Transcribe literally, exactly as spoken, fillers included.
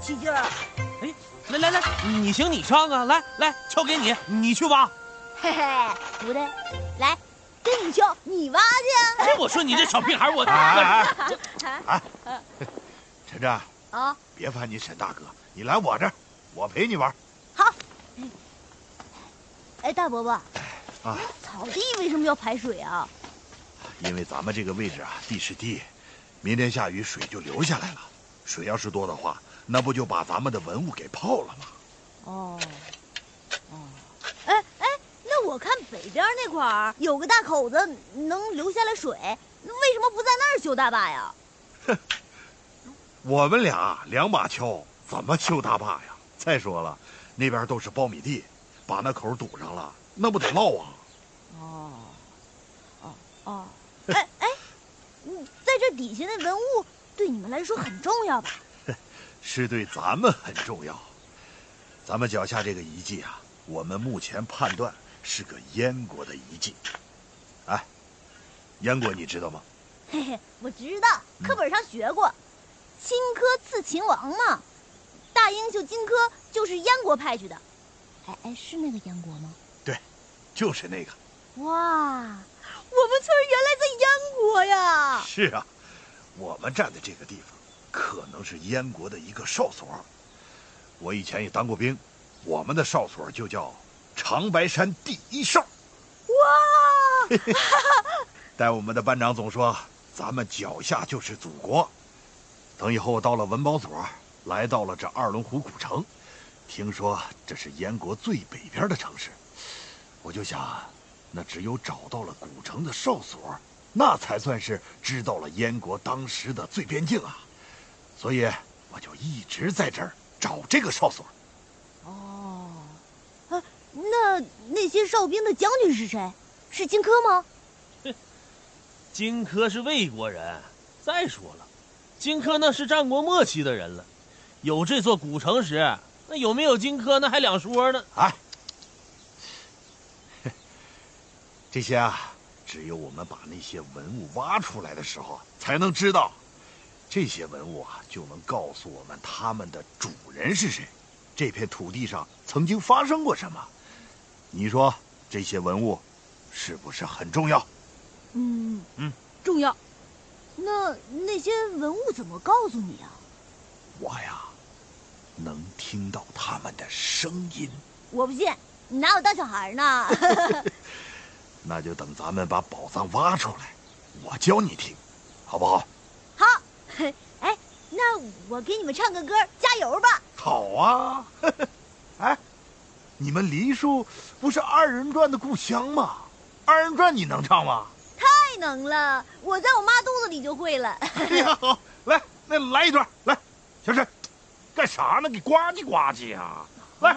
起劲儿。 哎，来来来，你行你上啊！来来，敲给你，你去挖。 嘿嘿，不对，来，跟你敲，你挖去。 哎，我说你这小屁孩，我哎哎哎，哎，晨晨啊， 别烦你沈大哥，你来我这儿，我陪你玩。 好。哎，大伯伯， 啊， 草地为什么要排水啊？ 因为咱们这个位置啊，地势低，明天下雨水就流下来了。水要是多的话，那不就把咱们的文物给泡了吗？ 哦，哦，哎哎，那我看北边那块儿有个大口子，能流下来水，为什么不在那儿修大坝呀？ 哼，我们俩两把锹，怎么修大坝呀？再说了，那边都是苞米地，把那口堵上了，那不得涝啊？ 哦，哦哦，哎哎，在这底下的文物对你们来说很重要吧？ 是对咱们很重要。咱们脚下这个遗迹啊，我们目前判断是个燕国的遗迹。哎，燕国你知道吗？ 嘿嘿，我知道，课本上学过，荆轲刺秦王嘛。大英雄荆轲就是燕国派去的。哎哎，是那个燕国吗？ 对，就是那个。 哇，我们村原来在燕国呀！ 是啊，我们站的这个地方，可能是燕国的一个哨所。我以前也当过兵，我们的哨所就叫长白山第一哨。 哇！ 但我们的班长总说，咱们脚下就是祖国。等以后到了文保所，来到了这二龙湖古城，听说这是燕国最北边的城市，我就想，那只有找到了古城的哨所，那才算是知道了燕国当时的最边境啊。所以我就一直在这儿找这个哨所。 哦，啊，那那些哨兵的将军是谁？是荆轲吗？ 荆轲是魏国人。再说了，荆轲那是战国末期的人了，有这座古城时，那有没有荆轲那还两说呢。 哎，这些啊，只有我们把那些文物挖出来的时候才能知道。这些文物啊，就能告诉我们他们的主人是谁，这片土地上曾经发生过什么。你说这些文物是不是很重要？ 嗯嗯， 重要。那那些文物怎么告诉你啊？ 我呀，能听到他们的声音。 我不信，你拿我当小孩呢？ 那就等咱们把宝藏挖出来，我教你听，好不好？ 好。哎，那我给你们唱个歌，加油吧！ 好啊。哎，你们梨树不是二人转的故乡吗？二人转你能唱吗？ 太能了，我在我妈肚子里就会了。 哎呀，好，来，那来一段，来，小沈，干啥呢？给呱唧呱唧呀！来。